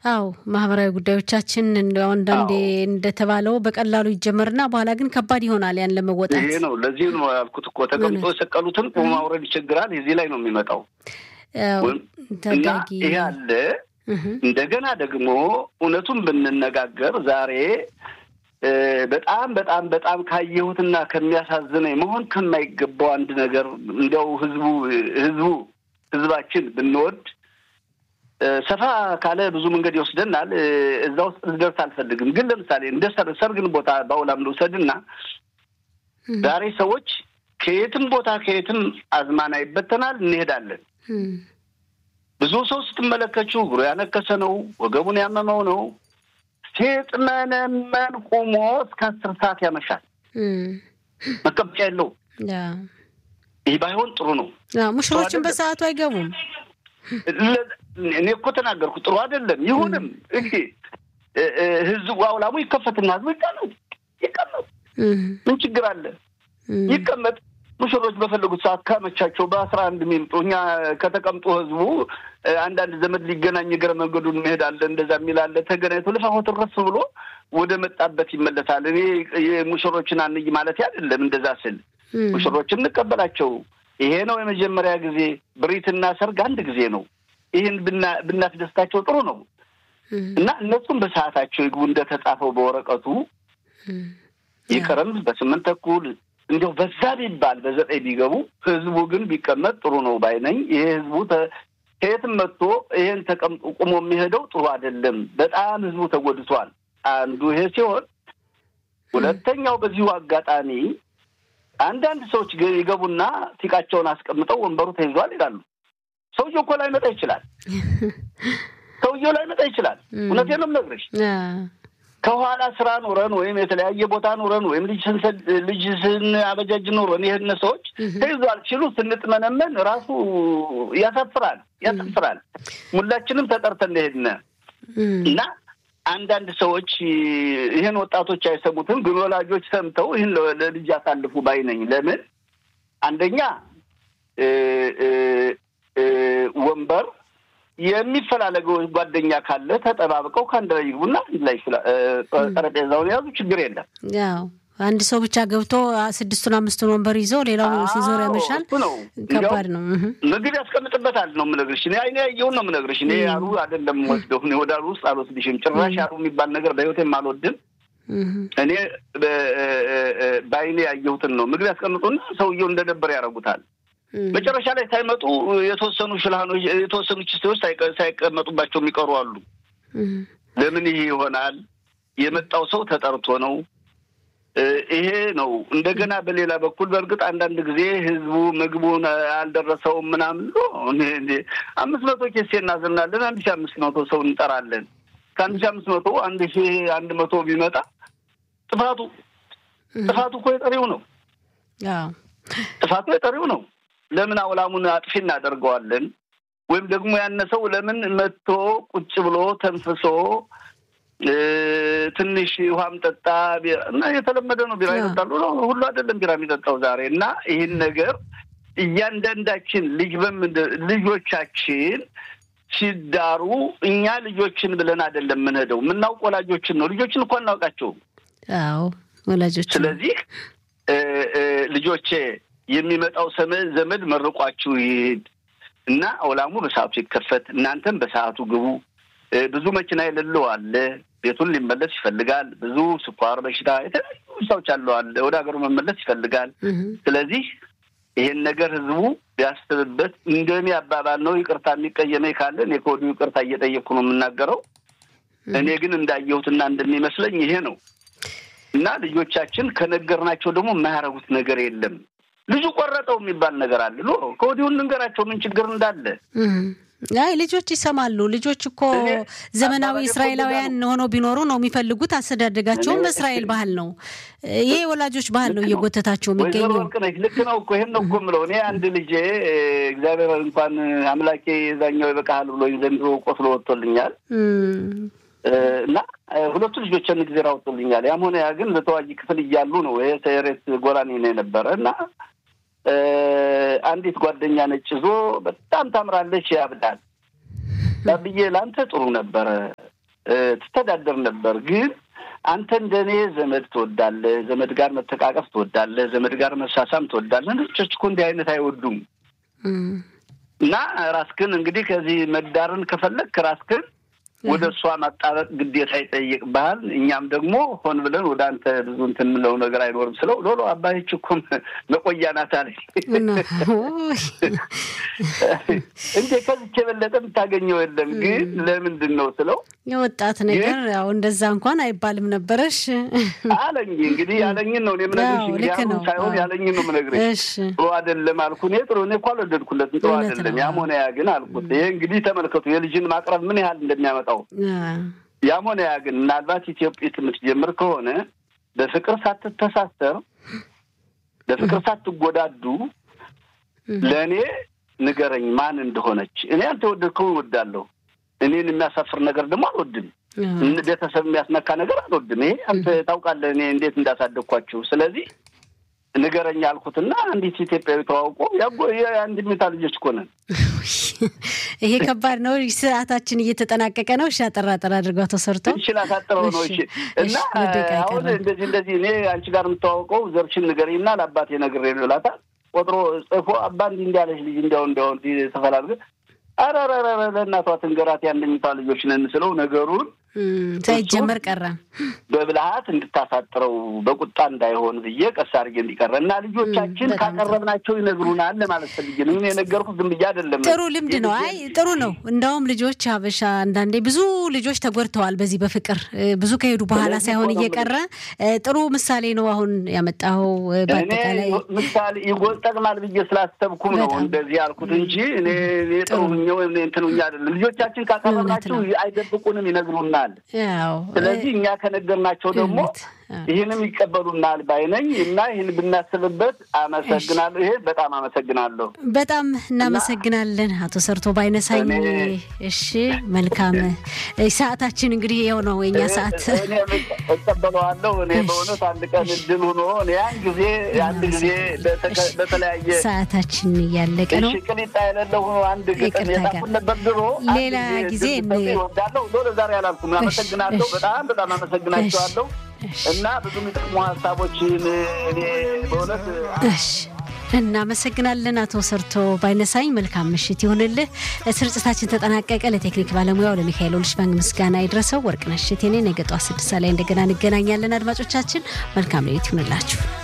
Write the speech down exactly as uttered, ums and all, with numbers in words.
አዎ ማህበራዊ ጉዳዮቻችን እንደው አንዳንዴ እንደተባለው በቀላሉ ይጀመርና በኋላ ግን ከባድ ይሆናል ያን ለመወጣት ይሄ ነው ለዚህ ነው ያልኩት እኮ ተቀምጦ ሰቀሉትን ቆማ ማውረድ ይቸግራል እዚህ ላይ ነው የሚመጣው ታዳጊ ይሄ አለ እንደገና ደግሞ እውነቱን ብንነጋገር ዛሬ በጣም በጣም በጣም ካየሁትና ከሚያሳዝነኝ መሆን ከማይገባው አንድ ነገር እንደው ህዝቡ ህዝቡ ህዝባችን ብንወድ ሰፋ ካለ ብዙ መንገድ ይወስደናል እዛው ልደርስ አልፈልግም ግን ለምሳሌ እንደ ሰርግን ቦታ ባውላም ልውሰድና ዛሬ ሰዎች ከየትም ቦታ ከየትም አዝማና ይበተናል እንሄዳለን ብዙ ሰው ስትመለከቱ እግሩ ያነከሰ ነው ወገቡን ያመመው ነው ሲጥመነመን ቆሞ እስከ አስር ሰዓት ያመሻል መቀበጫ የለው ያ ይህ ባይሆን ጥሩ ነው ያ ሙሽሮችን በሰዓቱ አይገቡም እኔ እኮ ተናገርኩ ጥሩ አይደለም ይሁንም እሺ ህዝቡ አውላሙ ይከፈትና ህዝቡ ይቀመጥ ይቀመጥ ምን ችግር አለ ይቀመጥ ሙሽሮች በፈለጉት ሰዓት ካመቻቸው በ11 ሚኒቶኛ ከተቀምጦ ህዝቡ አንዳንድ ዘመድ ሊገናኝ ገረ መንገዱን መሄዳለ እንደዛ ሚላለ ተገናኝቶ ለፋው ተረፍ ብሎ ወደ መጣበት ይመለሳል እኔ የሙሽሮችን አንይ ማለት አይደለም እንደዛ ስል ሙሽሮችን እንቀበላቸው ይሄ ነው የመጀመሪያ ጊዜ ብሪትና ሰርግ አንድ ጊዜ ነው ይሄን ብና ብናስደስታቸው ጥሩ ነው እና እነሱም በሰዓታቸው ይግቡ እንደተጻፈው በወረቀቱ ይከረም በስምንት ተኩል እንደው በዛ ቢባል በዘጠኝ ቢገቡ ህዝቡ ግን ቢቀመጥ ጥሩ ነው ባይነኝ ይሄ ህዝቡ ከየትም መጥቶ ይሄን ተቀምጦ ቆሞ የሚሄደው ጥሩ አይደለም በጣም ህዝቡ ተጎድቷል አንዱ ይሄ ሲሆን ሁለተኛው በዚሁ አጋጣሚ አንዳንድ ሰዎች ይገቡና ቲቃቸውን አስቀምጠው ወንበሩ ተይዟል ይላሉ ሰውየው እኮ ላይ መጣ ይችላል ሰውየው ላይ መጣ ይችላል እውነቴን ነው የምነግርሽ ከኋላ ስራ ኖረን ወይም የተለያየ ቦታ ኖረን ወይም ልጅ ሰንሰል ልጅ ስን አበጃጅ ኖረን ይሄን ሰዎች ተይዟል ሲሉ ስንጥመነመን ራሱ ያሳፍራል ያሳፍራል ሁላችንም ተጠርተን እንደሄድነ እና አንዳንድ ሰዎች ይሄን ወጣቶች አይሰሙትም ግን ወላጆች ሰምተው ይሄን ለልጅ አሳልፉ ባይነኝ ለምን አንደኛ ወንበር የሚፈላለገው ጓደኛ ካለ ተጠባብቀው ካንደረ ይጉና ላይ ጠረጴዛውን ያዙ ችግር የለም ያው አንድ ሰው ብቻ ገብቶ ስድስቱን አምስቱን ወንበር ይዞ ሌላው ሲዞር ያመሻል ከባድ ነው ምግብ ያስቀምጥበታል ነው ምነግርሽ እኔ አይኔ ያየው ነው ምነግርሽ እኔ ያሩ አይደለም ወስደው ነው ወዳሩ ውስጥ አልወስድሽም ጭራሽ ያሩ የሚባል ነገር በህይወቴ ማልወድም እኔ ባይኔ ያየሁትን ነው ምግብ ያስቀምጡና ሰውየው እንደነበር ያረጉታል መጨረሻ ላይ ሳይመጡ የተወሰኑ ሽላኖች የተወሰኑ ቺስቶች ሳይቀመጡባቸው የሚቀሩ አሉ ለምን ይሄ ይሆናል የመጣው ሰው ተጠርቶ ነው ይሄ ነው እንደገና በሌላ በኩል በርግጥ አንዳንድ ጊዜ ህዝቡ ምግቡን አልደረሰው ምናምን ነው እንዴ አምስት መቶ ኬስ እናዘናለን አንድ ሺህ አምስት መቶ ሰው እንጠራለን ከአንድ ሺህ አምስት መቶ አንድ ሺህ አንድ መቶ ቢመጣ ጥፋቱ ጥፋቱ እኮ የጠሪው ነው አዎ ጥፋቱ የጠሪው ነው ለምን አውላሙን አጥፊ እናደርገዋለን ወይም ደግሞ ያነሰው ለምን መጥቶ ቁጭ ብሎ ተንፍሶ ትንሽ ውሃም ጠጣ እና የተለመደ ነው ቢራ ይጠጣሉ ነው ሁሉ አይደለም ቢራ የሚጠጣው ዛሬ እና ይሄን ነገር እያንዳንዳችን ልጅ በምን ልጆቻችን ሲዳሩ እኛ ልጆችን ብለን አይደለም ምንሄደው ምናውቅ ወላጆችን ነው ልጆችን እንኳን እናውቃቸው አዎ ወላጆች ስለዚህ ልጆቼ የሚመጣው ሰመን ዘመድ መርቋችሁ ይሄድ እና አውላሙ በሰዓቱ ይከፈት እናንተም በሰዓቱ ግቡ ብዙ መኪና ይለለው አለ ቤቱን ሊመለስ ይፈልጋል ብዙ ስኳር በሽታ የተለያዩ ሰዎች አሉ አለ ወደ ሀገሩ መመለስ ይፈልጋል ስለዚህ ይሄን ነገር ህዝቡ ያስተብበት እንደኔ አባባል ነው ይቅርታ የሚቀየመኝ ካለ እኔ ኮዱ ይቅርታ እየጠየቅኩ ነው የምናገረው እኔ ግን እንዳየሁትና እንደሚመስለኝ ይሄ ነው እና ልጆቻችን ከነገርናቸው ደግሞ የማያረጉት ነገር የለም ልጁ ቆረጠው የሚባል ነገር አለ ነው ኮዲውን እንገራቸው ምን ችግር እንዳለ አይ ልጆች ይሰማሉ ልጆች እኮ ዘመናዊ እስራኤላውያን ሆነው ቢኖሩ ነው የሚፈልጉት አስተዳደጋቸውን በእስራኤል ባህል ነው ይሄ ወላጆች ባህል ነው እየጎተታቸው የሚገኘው ልክ ነው እኮ ይሄን ነው እኮ ምለው እኔ አንድ ልጅ እግዚአብሔር እንኳን አምላኬ የዛኛው ይበቃል ብሎ ዘንድሮ ቆስሎ ወጥቶልኛል እና ሁለቱ ልጆች እንግዲህ ራውጥልኛል ያም ሆነ ያ ግን በተዋጂ ክፍል ይያሉ ነው ይሄ ሰይሬት ጎራኒ ነው የነበረና አንዲት ጓደኛ ነጭ ዞ በጣም ታምራለች ያብዳል ለብዬ ላንተ ጥሩ ነበር ተስተዳደር ነበር ግን አንተ እንደኔ ዘመድ ትወዳለህ ዘመድ ጋር መተቃቀፍ ትወዳለህ ዘመድ ጋር መሳሳም ትወዳለህ ልጆች እኮ እንዲህ አይነት አይወዱም እና ራስክን እንግዲህ ከዚህ መዳርን ከፈለክ ራስክን ወደ እሷ ማጣበቅ ግዴታ ይጠይቅብሃል እኛም ደግሞ ሆን ብለን ወደ አንተ ብዙ እንትን ነው ነገር አይኖርም ስለው ሎሎ አባይች እኮ መቆያናት አለኝ እንዴ ከዚህ በለጠም ታገኘው የለም ግን ለምንድን ነው ስለው የወጣት ነገር ያው እንደዛ እንኳን አይባልም ነበርሽ አለኝ እንግዲህ ያለኝ ነው እኔ ምንግርሽ ያው ሳይሆን ያለኝ ነው ምንግርሽ ጥሩ አይደለም አልኩኝ ጥሩ እኔ እኮ አልወደድኩለት ጥሩ አይደለም ያሞነያ ግን አልኩት ይሄ እንግዲህ ተመልከቱ የልጅን ማቅረብ ምን ያህል እንደሚያመጣው ያሞነያ ግን ምናልባት ኢትዮጵያ የምትጀምር ከሆነ በፍቅር ሳትተሳሰር በፍቅር ሳትጎዳዱ ለኔ ንገረኝ ማን እንደሆነች እኔ አንተ ወደድከው ወዳለሁ እኔን የሚያሳፍር ነገር ደግሞ አልወድም እንደ ቤተሰብ የሚያስነካ ነገር አልወድም ይሄ አንተ ታውቃለህ እኔ እንዴት እንዳሳደግኳችሁ ስለዚህ ንገረኝ አልኩትና አንዲት ኢትዮጵያዊ ተዋውቆ ያጎ አንድ ሚታ ልጆች ኮነን ይሄ ከባድ ነው ሰዓታችን እየተጠናቀቀ ነው እሺ አጠራጠራ አድርጓው ተሰርቶ እሺ ላሳጥረው ነው እሺ እና አሁን እንደዚህ እንደዚህ እኔ አንቺ ጋር የምታውቀው ዘርሽን ንገሪና ለአባቴ ነግሬ ነው ላታ ቆጥሮ ጽፎ አባ እንዲ እንዳለሽ ልጅ እንዳው እንዳው ተፈላልገ አራራራ ለእናቷ ትንገራት ያንደኝታ ልጆች ነን ስለው ነገሩን ሳይጀመር ቀረ በብልሃት እንድታሳጥረው በቁጣ እንዳይሆን ብዬ ቀሳርጌ እንዲቀርና ልጆቻችን ካቀረብናቸው ይነግሩናል ለማለት ፈልጌ ነው እኔ ነገርኩት ዝም ብዬ አይደለም ጥሩ ልምድ ነው አይ ጥሩ ነው እንደውም ልጆች አበሻ አንዳንዴ ብዙ ልጆች ተጎድተዋል በዚህ በፍቅር ብዙ ከሄዱ በኋላ ሳይሆን እየቀረ ጥሩ ምሳሌ ነው አሁን ያመጣው በአጠቃላይ ምሳሌ ይጎልጠቅማል ብዬ ስላስተብኩም ነው እንደዚህ ያልኩት እንጂ እኔ ጥሩ ነው እንትኑኛ አይደለም ልጆቻችን ካቀረብናቸው አይደብቁንም ይነግሩናል ያው ስለዚህ እኛ ከነገርናቸው ደግሞ ይሄንም ይቀበሉናል ባይነኝ እና ይሄን ብናስብበት አመሰግናለሁ ይሄ በጣም አመሰግናለሁ በጣም እናመሰግናለን አቶ ሰርቶ ባይነሳኝ እሺ መልካም ሰዓታችን እንግዲህ ያው ነው የኛ ሰዓት እኔ እቀበለዋለሁ እኔ በእውነት አንድ ቀን ድል ሆኖ ያን ጊዜ አንድ ጊዜ በተለያየ ሰዓታችን ያለቀ ነው እሺ ቅሊጣ ያለው አንድ ግጥም የታቁን ነበር ድሮ ሌላ ጊዜ ወዳለው ሎለ ዛሬ ያላልኩም አመሰግናለሁ በጣም በጣም አመሰግናችኋለሁ እና ብዙ የሚጠቅሙ ሐሳቦችን እኔ በእውነት እሺ እናመሰግናለን አቶ ሰርቶ ባይነሳኝ መልካም ምሽት ይሁንልህ ስርጭታችን ተጠናቀቀ ለቴክኒክ ባለሙያው ለሚካኤል ኦልሽባንግ ምስጋና ይድረሰው ወርቅነሽ እቴ ነኝ ነገ ጧት ስድስት ሰዓት ላይ እንደገና እንገናኛለን አድማጮቻችን መልካም ሌሊት ይሁንላችሁ